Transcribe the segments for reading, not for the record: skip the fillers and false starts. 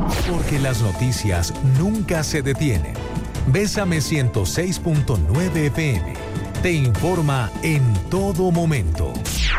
Porque las noticias nunca se detienen. Bésame 106.9 FM. Te informa en todo momento.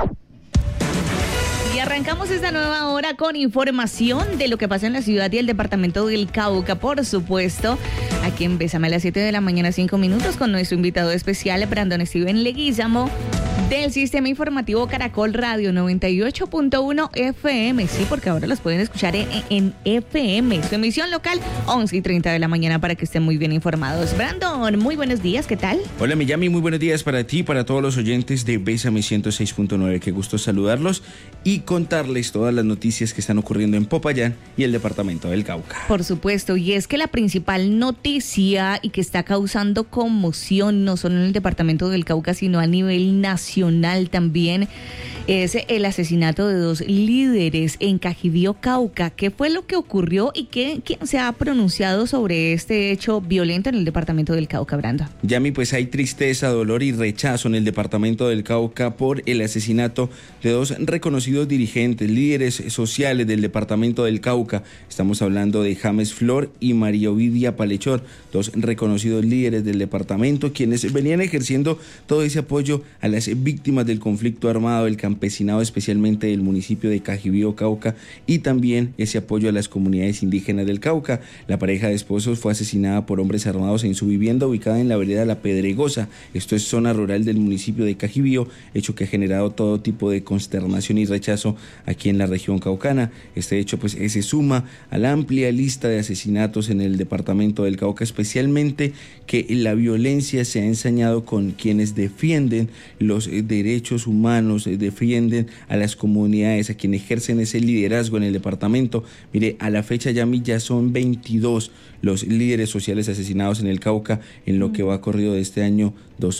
Y arrancamos esta nueva hora con información de lo que pasa en la ciudad y el departamento del Cauca, por supuesto. Aquí en Bésame a las 7 de la mañana, 5 minutos, con nuestro invitado especial, Brandon Steven Leguizamo, del Sistema Informativo Caracol Radio 98.1 FM. Sí, porque ahora los pueden escuchar en FM. Su emisión local, 11:30 de la mañana, para que estén muy bien informados. Brandon, muy buenos días, ¿qué tal? Hola, Miyami, muy buenos días para ti, para todos los oyentes de Bésame 106.9. Qué gusto saludarlos y contarles todas las noticias que están ocurriendo en Popayán y el departamento del Cauca. Por supuesto, y es que la principal noticia y que está causando conmoción no solo en el departamento del Cauca, sino a nivel nacional también, es el asesinato de 2 líderes en Cajibío, Cauca. ¿Qué fue lo que ocurrió y quién se ha pronunciado sobre este hecho violento en el departamento del Cauca, Brando? Yami, pues hay tristeza, dolor y rechazo en el departamento del Cauca por el asesinato de 2 reconocidos dirigentes, líderes sociales del departamento del Cauca. Estamos hablando de James Flor y María Ovidia Palechor, 2 reconocidos líderes del departamento, quienes venían ejerciendo todo ese apoyo a las víctimas del conflicto armado, el campesinado, especialmente del municipio de Cajibío, Cauca, y también ese apoyo a las comunidades indígenas del Cauca. La pareja de esposos fue asesinada por hombres armados en su vivienda ubicada en la vereda La Pedregosa. Esto es zona rural del municipio de Cajibío, hecho que ha generado todo tipo de consternación y rechazo aquí en la región caucana. Este hecho pues se suma a la amplia lista de asesinatos en el departamento del Cauca, especialmente que la violencia se ha ensañado con quienes defienden los derechos humanos, defienden a las comunidades, a quienes ejercen ese liderazgo en el departamento. Mire, a la fecha ya son 22 los líderes sociales asesinados en el Cauca en lo que va corrido de este año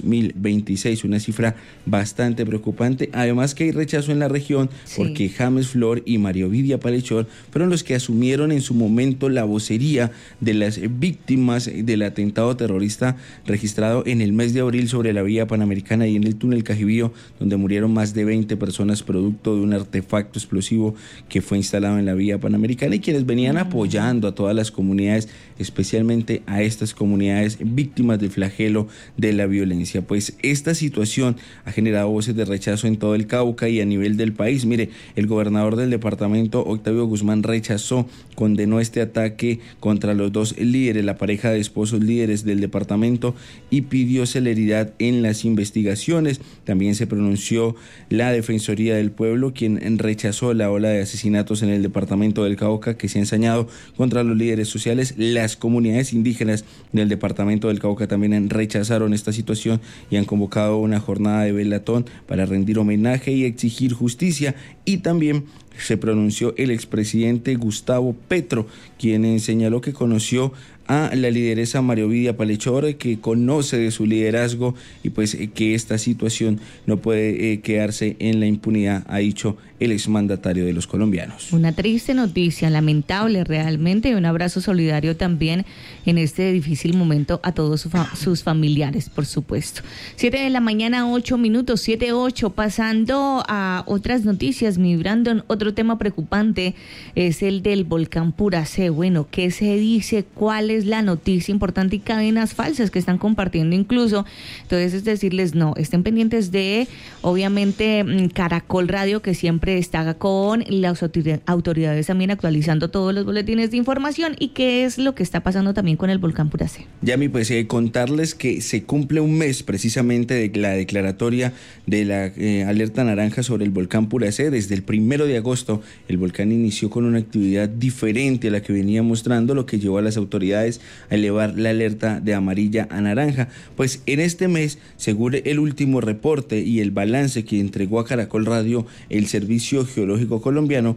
2026, una cifra bastante preocupante. Además que hay rechazo en la región, sí, porque James Flor y María Ovidia Palechor fueron los que asumieron en su momento la vocería de las víctimas del atentado terrorista registrado en el mes de abril sobre la vía Panamericana y en el túnel Cajibío, donde murieron más de 20 personas producto de un artefacto explosivo que fue instalado en la vía Panamericana, y quienes venían apoyando a todas las comunidades, especialmente a estas comunidades víctimas del flagelo de la violencia. Pues esta situación ha generado voces de rechazo en todo el Cauca y a nivel del país. Mire, el gobernador del departamento, Octavio Guzmán, condenó este ataque contra los 2 líderes, la pareja de esposos líderes del departamento, y pidió celeridad en las investigaciones. También se pronunció la Defensoría del Pueblo, quien rechazó la ola de asesinatos en el departamento del Cauca que se ha ensañado contra los líderes sociales. Las comunidades indígenas del departamento del Cauca también rechazaron esta situación y han convocado una jornada de velatón para rendir homenaje y exigir justicia. Y también se pronunció el expresidente Gustavo Petro, quien señaló que conoció a la lideresa María Ovidia Palechor, que conoce de su liderazgo y pues que esta situación no puede quedarse en la impunidad, ha dicho el exmandatario de los colombianos. Una triste noticia, lamentable realmente, y un abrazo solidario también en este difícil momento a todos sus familiares, por supuesto. 7 de la mañana, 8 minutos, 7:08, pasando a otras noticias, mi Brandon. Otro tema preocupante es el del volcán Puracé. Bueno, ¿qué se dice? ¿Cuál es la noticia importante? Y cadenas falsas que están compartiendo incluso. Entonces es decirles, no, estén pendientes de, obviamente, Caracol Radio, que siempre está con las autoridades también actualizando todos los boletines de información. ¿Y qué es lo que está pasando también con el volcán Puracé? Yami, pues contarles que se cumple un mes precisamente de la declaratoria de la alerta naranja sobre el volcán Puracé. Desde el 1 de agosto el volcán inició con una actividad diferente a la que venía mostrando, lo que llevó a las autoridades a elevar la alerta de amarilla a naranja. Pues en este mes, según el último reporte y el balance que entregó a Caracol Radio el Servicio Geológico Colombiano,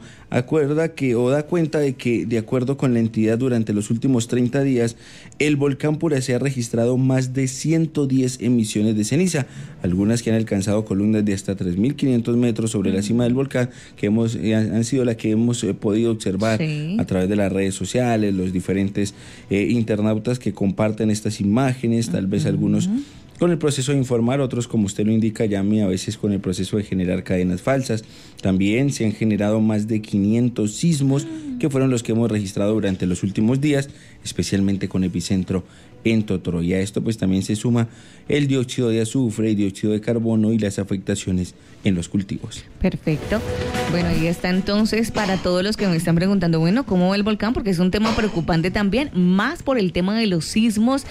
da cuenta de que, de acuerdo con la entidad, durante los últimos 30 días, el volcán Puracé ha registrado más de 110 emisiones de ceniza, algunas que han alcanzado columnas de hasta 3.500 metros sobre la cima del volcán, que han sido las que hemos podido observar, sí, a través de las redes sociales, los diferentes internautas que comparten estas imágenes, tal vez algunos con el proceso de informar, otros, como usted lo indica, Yami, a veces con el proceso de generar cadenas falsas. También se han generado más de 500 sismos, que fueron los que hemos registrado durante los últimos días, especialmente con epicentro en Totoró. Y a esto pues también se suma el dióxido de azufre y dióxido de carbono y las afectaciones en los cultivos. Perfecto. Bueno, ahí está entonces para todos los que me están preguntando, bueno, ¿cómo va el volcán? Porque es un tema preocupante también, más por el tema de los sismos,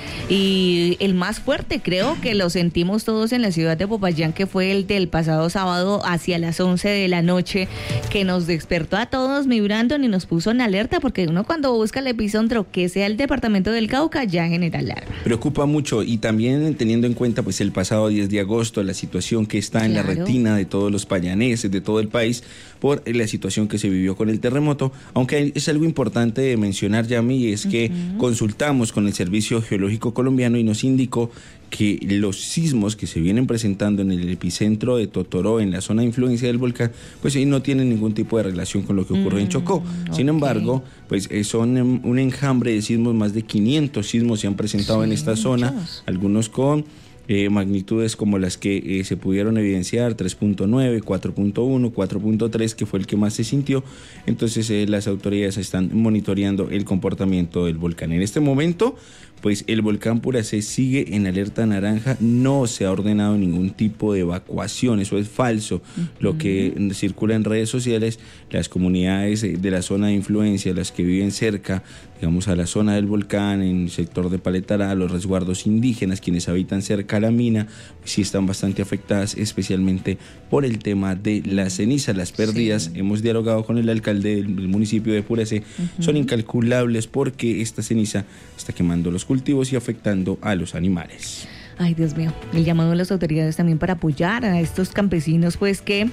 y el más fuerte creo que lo sentimos todos en la ciudad de Popayán, que fue el del pasado sábado hacia las 11 de la noche, que nos despertó a todos, mi Brandon, y nos puso en alerta, porque uno cuando busca el epicentro, que sea el departamento del Cauca, ya genera alarma. Preocupa mucho, y también teniendo en cuenta pues el pasado 10 de agosto, la situación que está en la retina de todos los payaneses, de todo el país, por la situación que se vivió con el terremoto. Aunque es algo importante de mencionar, Yami, es que consultamos con el Servicio Geológico Colombiano y nos indicó que los sismos que se vienen presentando en el epicentro de Totoró, en la zona de influencia del volcán, pues no tienen ningún tipo de relación con lo que ocurrió en Chocó. Sin embargo, pues son un enjambre de sismos, más de 500 sismos se han presentado en esta zona, algunos con magnitudes como las que se pudieron evidenciar, 3.9, 4.1, 4.3, que fue el que más se sintió. Entonces las autoridades están monitoreando el comportamiento del volcán. En este momento, pues el volcán Puracé sigue en alerta naranja, no se ha ordenado ningún tipo de evacuación, eso es falso. Lo que circula en redes sociales, las comunidades de la zona de influencia, las que viven cerca, digamos, a la zona del volcán, en el sector de Paletará, los resguardos indígenas, quienes habitan cerca a la mina, sí están bastante afectadas, especialmente por el tema de la ceniza. Las pérdidas, hemos dialogado con el alcalde del municipio de Puracé, son incalculables, porque esta ceniza está quemando los cultivos y afectando a los animales. Ay, Dios mío, el llamado de las autoridades también para apoyar a estos campesinos, pues que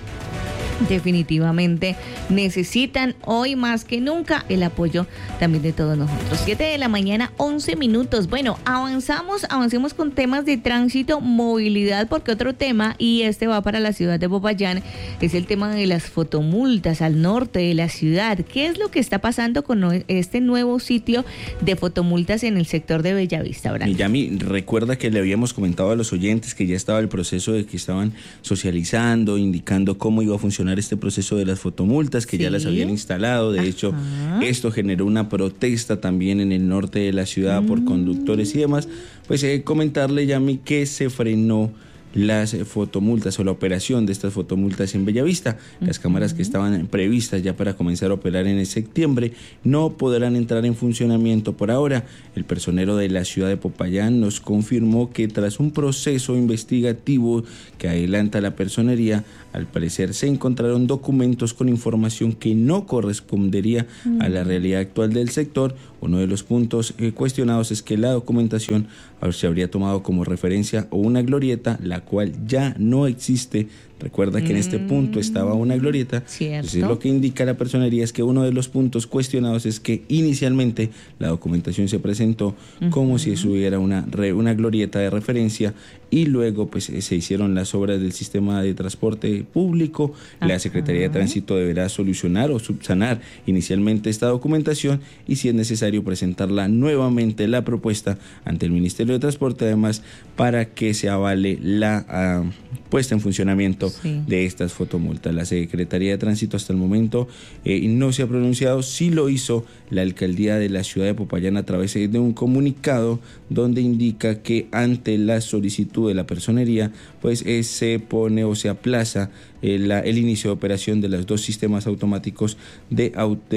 definitivamente necesitan hoy más que nunca el apoyo también de todos nosotros. 7 de la mañana, 11 minutos. Bueno, avancemos con temas de tránsito, movilidad, porque otro tema, y este va para la ciudad de Popayán, es el tema de las fotomultas al norte de la ciudad. ¿Qué es lo que está pasando con este nuevo sitio de fotomultas en el sector de Bellavista, Brandon? Y Yami, recuerda que le habíamos comentado a los oyentes que ya estaba el proceso de que estaban socializando, indicando cómo iba a funcionar este proceso de las fotomultas, que ya las habían instalado. De hecho, esto generó una protesta también en el norte de la ciudad por conductores y demás. Pues comentarle, Yami, que se frenó las fotomultas o la operación de estas fotomultas en Bellavista. Las cámaras que estaban previstas ya para comenzar a operar en septiembre no podrán entrar en funcionamiento por ahora. El personero de la ciudad de Popayán nos confirmó que tras un proceso investigativo que adelanta la personería, al parecer se encontraron documentos con información que no correspondería a la realidad actual del sector. Uno de los puntos cuestionados es que la documentación se habría tomado como referencia o una glorieta, la cual ya no existe. Recuerda que en este punto estaba una glorieta. Entonces, lo que indica la personería es que uno de los puntos cuestionados es que inicialmente la documentación se presentó como si hubiera una glorieta de referencia, y luego pues se hicieron las obras del sistema de transporte público. La Secretaría de Tránsito deberá solucionar o subsanar inicialmente esta documentación, y si es necesario presentarla nuevamente la propuesta ante el Ministerio de Transporte, además, para que se avale la puesta en funcionamiento de estas fotomultas. La Secretaría de Tránsito hasta el momento no se ha pronunciado. Sí lo hizo la alcaldía de la ciudad de Popayán a través de un comunicado donde indica que ante la solicitud de la personería, pues se pone o se aplaza el inicio de operación de los dos sistemas automáticos de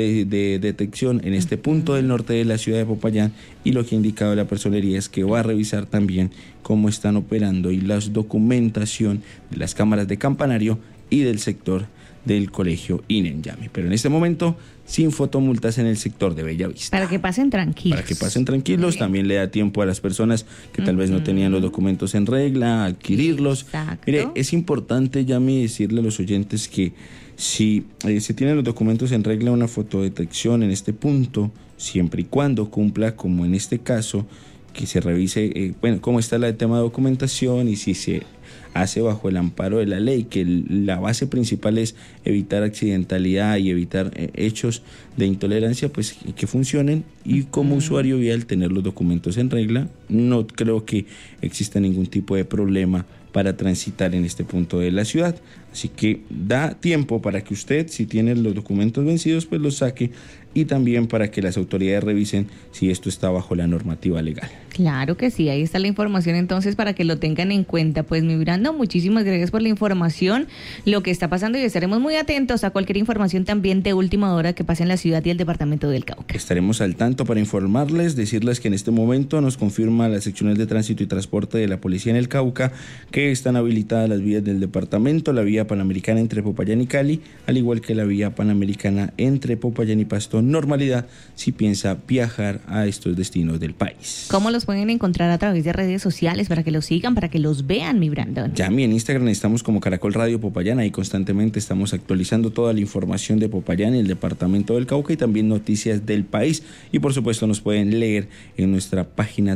detección en este punto del norte de la ciudad de Popayán, y lo que ha indicado la personería es que va a revisar también cómo están operando y la documentación de las cámaras de campanario y del sector del colegio Inenjami. Pero en este momento, sin fotomultas en el sector de Bellavista. Para que pasen tranquilos. Para que pasen tranquilos. También le da tiempo a las personas que tal vez no tenían los documentos en regla, adquirirlos. Mire, es importante, Yami, decirle a los oyentes que si se tienen los documentos en regla, una fotodetección en este punto, siempre y cuando cumpla, como en este caso, que se revise, cómo está el tema de documentación y si se hace bajo el amparo de la ley, que la base principal es evitar accidentalidad y evitar hechos de intolerancia, pues que funcionen, y como usuario vial tener los documentos en regla. No creo que exista ningún tipo de problema para transitar en este punto de la ciudad. Así que da tiempo para que usted, si tiene los documentos vencidos, pues los saque, y también para que las autoridades revisen si esto está bajo la normativa legal. Claro que sí, ahí está la información entonces para que lo tengan en cuenta. Pues mi Brando, muchísimas gracias por la información, lo que está pasando, y estaremos muy atentos a cualquier información también de última hora que pase en la ciudad y el departamento del Cauca. Estaremos al tanto para informarles, decirles que en este momento nos confirma las secciones de tránsito y transporte de la policía en el Cauca que están habilitadas las vías del departamento, la vía panamericana entre Popayán y Cali, al igual que la vía panamericana entre Popayán y Pasto. Normalidad si piensa viajar a estos destinos del país. ¿Cómo los pueden encontrar? A través de redes sociales, para que los sigan, para que los vean, mi Brandon. Ya en Instagram estamos como Caracol Radio Popayán, ahí constantemente estamos actualizando toda la información de Popayán y el departamento del Cauca, y también noticias del país, y por supuesto nos pueden leer en nuestra página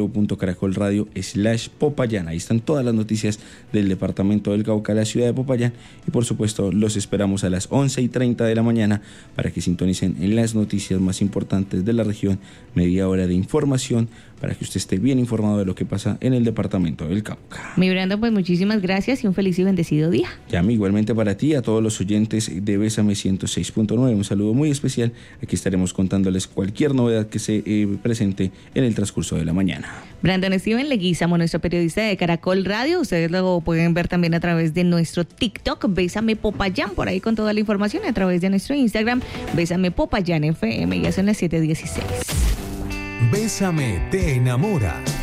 www.caracolradio.com/Popayán. Ahí están todas las noticias del departamento del Cauca, la ciudad de Popayán, y por supuesto los esperamos a las 11:30 de la mañana para que sintonicen en las noticias más importantes de la región, media hora de información para que usted esté bien informado de lo que pasa en el departamento del Cauca. Mi Brando, pues muchísimas gracias y un feliz y bendecido día. Yami, igualmente para ti, a todos los oyentes de Bésame 106.9, un saludo muy especial. Aquí estaremos contándoles cualquier novedad que se presente en el transcurso de la mañana. Brandon Steven Leguizamo, nuestro periodista de Caracol Radio. Ustedes lo pueden ver también a través de nuestro TikTok, Bésame Popayán, por ahí con toda la información, a través de nuestro Instagram, Bésame Popayán FM. Ya son las 7:16. Bésame te enamora.